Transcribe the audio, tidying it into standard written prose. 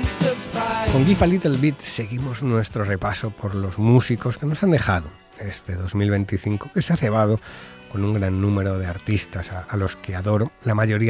Con Give a Little Bit seguimos nuestro repaso por los músicos que nos han dejado este 2025, que se ha cebado con un gran número de artistas a los que adoro, la mayoría